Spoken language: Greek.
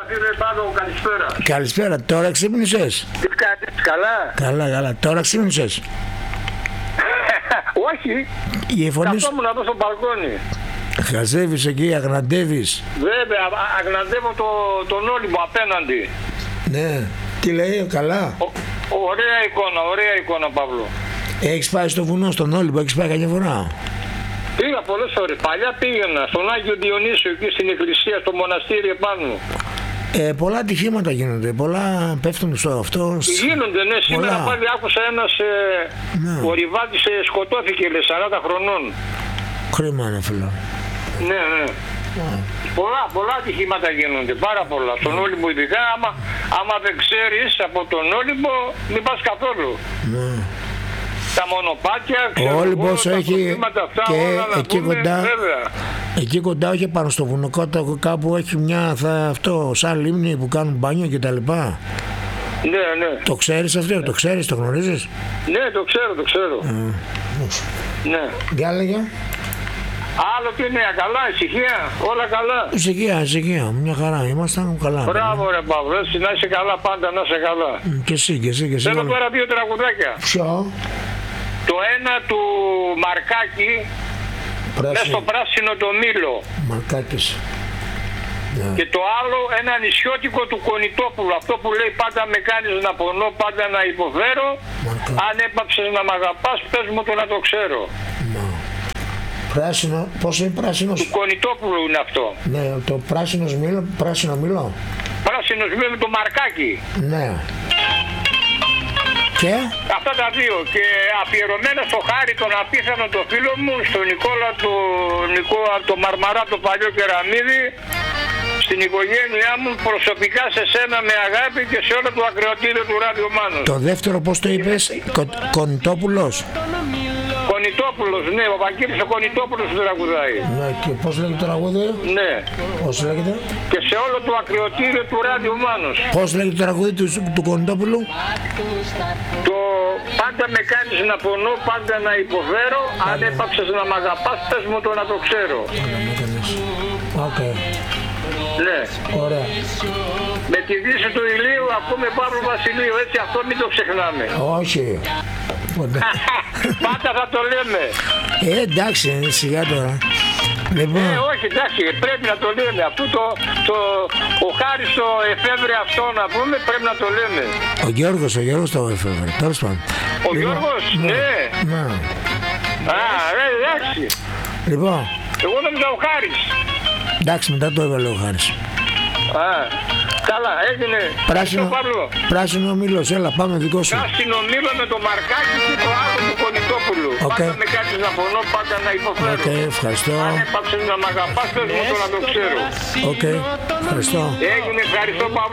φίλε Παύλο, καλησπέρα. Καλησπέρα, τώρα ξύπνησες? Τι κάνεις, καλά? Καλά, τώρα ξύπνησες? Όχι, Η φωνή σου... καθόμουν εδώ στο μπαλκόνι. Χαζεύεις εκεί, αγναντεύεις. Βέβαια, αγναντεύω τον Όλυμπο απέναντι. Ναι, τι λέει, καλά. Ωραία εικόνα Παύλο. Έχεις πάει στο βουνό, στον Όλυμπο, έχεις πάει καμιά φορά? Πήγα πολλές ώρες, παλιά πήγαινα στον Άγιο Διονύσιο εκεί στην εκκλησία, στο μοναστήρι επάνω. Πολλά ατυχήματα γίνονται, πολλά πέφτουν στο αυτό. Γίνονται, ναι, σήμερα πάλι άκουσα ένας, ο Ριβάτης σκοτώθηκε, λέει, 40 χρονών. Κρίμα είναι, φίλο. Ναι. Πολλά ατυχήματα γίνονται, πάρα πολλά. Στον Όλυμπο ειδικά, άμα δεν ξέρεις από τον Όλυμπο, μην πας καθόλου. Ναι. Τα μονοπάτια, ο Όλυμπος έχει αυτά, και όλα, εκεί πούμε, κοντά, εκεί κοντά, όχι πάνω στο βουνό, κάπου έχει μια αυτό σαν λίμνη που κάνουν μπάνιο και τα λοιπά. Ναι. Το ξέρεις αυτό, το γνωρίζεις? Ναι, το ξέρω. Ναι. Διάλεγε. Άλλο τι νέα, καλά, ησυχία, όλα καλά. Ησυχία, μια χαρά, ήμασταν καλά. Μπράβο ρε Παύλο, έτσι να είσαι καλά πάντα, να είσαι καλά. Και εσύ. Θέλω τώρα 2 τραγουδάκια. Ποιο? Το ένα του Μαρκάκη, μες στο πράσινο το μήλο. Μαρκάκης. Και το άλλο ένα νησιώτικο του Κονιτόπουλου, αυτό που λέει πάντα με κάνεις να πονώ, πάντα να υποφέρω. Αν έπαψες να μ' αγαπάς, πες μου το να το ξέρω. Πράσινο, πώς είναι πράσινος? Του Κονιτόπουλου είναι αυτό. Ναι, το πράσινο μήλο. Πράσινος μήλο με το Μαρκάκι. Ναι. Και? Αυτά τα δύο. Και αφιερωμένα στο Χάρη τον απίθανο το φίλο μου, στον Νικόλα το Μαρμαρά το παλιό κεραμίδι, στην οικογένειά μου, προσωπικά σε σένα με αγάπη και σε όλο το ακροατήριο του Ράδιο Μάνος. Το δεύτερο πώς το είπες? Κονιτόπουλος. Κονιτόπουλος, ναι, ο Βαγγέλης ο Κονιτόπουλος του τραγουδάει. Ναι, και πώς λέγεται το τραγούδι? Ναι. Πώς λέγεται? Και σε όλο το ακροατήριο του Ράδιο Μάνος. Πώς λέγεται το τραγούδι του Κονιτόπουλου? Το πάντα με κάνεις να πονώ, πάντα να υποφέρω, αν έπαψες να μ' αγαπάς, πες μου το να το ξέρω. Οκ. Ναι. Ωραία. Με τη δύση του ηλίου ακούμε Παύλο Βασιλείου, έτσι, αυτό μην το ξεχνάμε. Όχι. Πάντα θα το λέμε. Εντάξει, σιγά τώρα. Λοιπόν. Όχι, εντάξει, πρέπει να το λέμε. Αυτό ο Χάρης το εφεύρε αυτό να πούμε, πρέπει να το λέμε. Ο Γιώργος το εφεύρε, τέλος πάντων. Ο Γιώργος, ναι. Εντάξει. Λοιπόν. Εγώ νόμιζα ο Χάρης. Εντάξει, μετά το έβαλε ο Χάρης. Καλά, έγινε. Πράσινο μήλος, έλα, πάμε δικό σου. Πράσινο μήλο με το Μαρκάκι και το άλλο του Κονιτόπουλου. Πάντα με κάνεις να πονώ, πάντα να υποφέρω. Ευχαριστώ. Αν έπαψες να μ' αγαπάς, πες μου το να το ξέρω. Ευχαριστώ. Έγινε, ευχαριστώ Παύλο.